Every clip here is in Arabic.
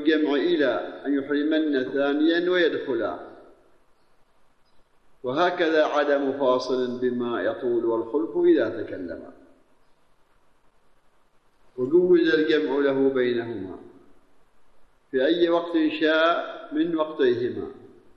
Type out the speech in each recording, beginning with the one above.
الجمع إلى أن يحرمن ثانيا ويدخلا، وهكذا عدم فاصل بما يطول والخلف إذا تكلما، وجوز الجمع له بينهما في أي وقت شاء من وقتيهما،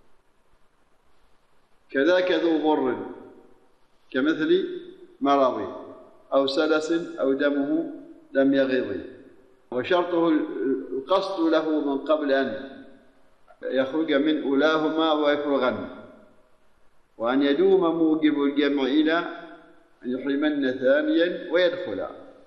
كذاك ذو ضر كمثل مرض أو سلس أو دمه لم يغض، وشرطه القصد له من قبل أن يخرج من أولاهما ويفرغن، وأن يدوم موجب الجمع إلى أن يحرمن ثانيا ويدخلا،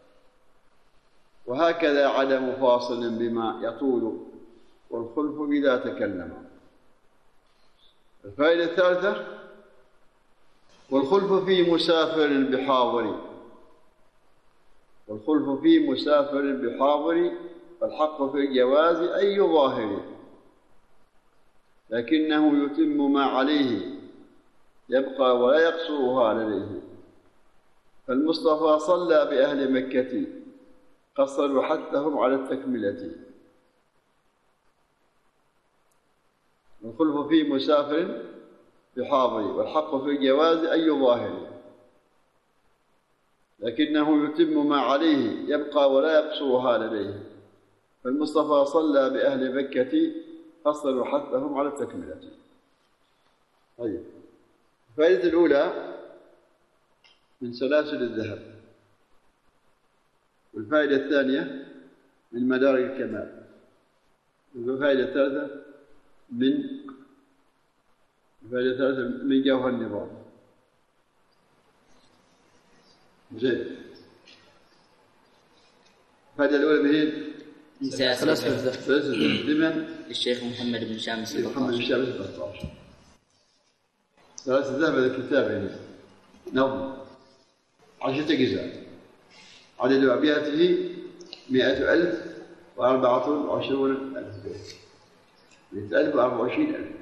وهكذا عدم فاصل بما يطول والخلف إذا تكلم. الفائدة الثالثة: والخلف في مسافر بحاضر، والخلف في مسافر بحاضر، فالحق في الجواز أي ظاهر، لكنه يتم ما عليه يبقى ولا يقصرها لديه، فالمصطفى صلى بأهل مكة قصروا حثهم على التكملة. والخلف في مسافر بحاضر، والحق في الجواز أي ظاهر، لكنه يتم ما عليه يبقى ولا يقصرها لديه، فالمصطفى صلى بأهل مكة قصروا حثهم على التكملة. طيب، الفائدة الأولى من سلاسل الذهب، والفائدة الثانية من مدار الكمال، والفائدة الثالثة من جوهر النظام. زين. الفائدة الأولى من سلاسل الذهب لمن؟ للشيخ محمد بن شامس القطاش. سلاسل الذهب هذا الكتاب هنا نظم 10 أجزاء، عدد أبياته 100,024,000 بيت، 100,024,000.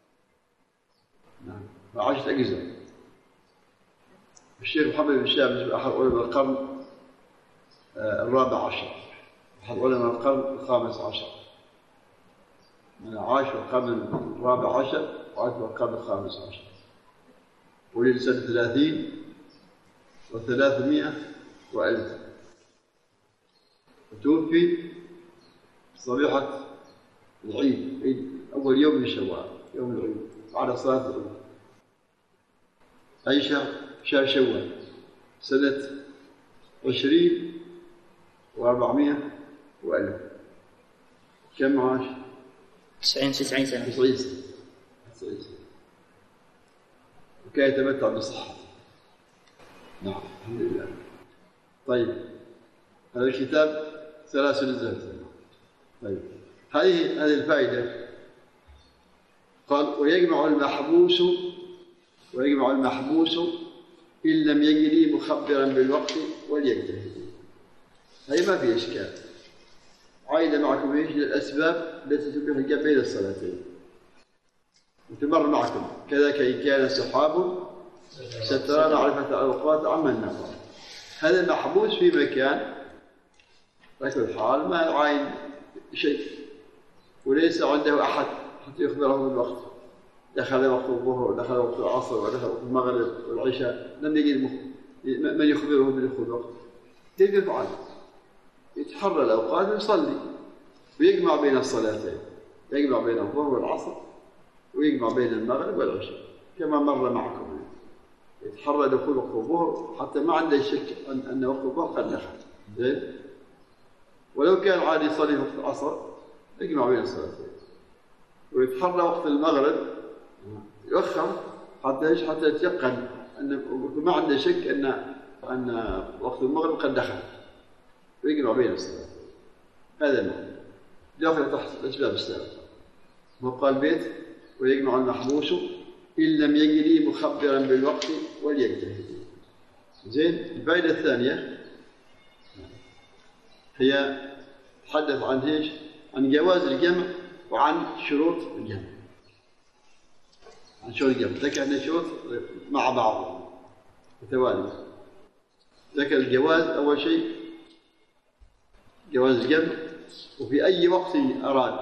نعم، 10 أجزاء. الشيخ محمد بن شامس أحد علماء القرن الرابع عشر، أحد علماء القرن الخامس عشر، من عاش في القرن الرابع عشر وعاش في القرن الخامس عشر، ولد سنة 30 و300,000، وتوفي صبيحة العيد، أول يوم من شوال، يوم العيد بعد صلاة العيد، أي شهر شوال سنة 20,400,000. كم عاش؟ 90 سنة. 90 سنة. وكان يتمتع بصحة. نعم، الحمد لله. طيب، هذا الكتاب سلاسل الذهب. طيب، هذه الفائدة. قال: ويجمع المحبوس إن لم يجري مخبرا بالوقت وليجتهد. هذه ما في إشكال، عايدة معكم إيش الأسباب التي تبيح الجمع بين الصلاتين، وتمر معكم كذلك إن كان سحاب سترى معرفة الأوقات عمن نظر. هذا المحبوس في مكان لكن الحال ما يعاين شيء، وليس عنده أحد حتى يخبره بالوقت، دخل وقت الظهر ودخل وقت العصر ودخل وقت المغرب والعشاء، لم يجد من يخبره بدخول الوقت. كيف يفعل؟ يتحرى الأوقات ويصلي ويجمع بين الصلاتين، يجمع بين الظهر والعصر ويجمع بين المغرب والعشاء كما مر معكم. يتحرى دخول وقت الظهر حتى ما عنده شك أن وقت الظهر قد دخل. زين؟ ولو كان عادي يصلي وقت العصر يجمع بين الصلاتين، ويتحرى وقت المغرب يؤخر حتى يتيقن أن ما عنده شك أن وقت المغرب قد دخل، ويجمع بين الصلاتين. هذا المعنى داخل تحت الأسباب السابقة. وقال بيت: ويجمع المحبوس إن لم يجري مخبرا بالوقت وليجتهد. زين. الفائدة الثانية هي تحدث عن ايش؟ عن جواز الجمع وعن شروط الجمع. عن شروط الجمع ذكر أن شروط مع بعض متوالية. ذكر الجواز أول شيء، جواز الجمع، وفي أي وقت أراد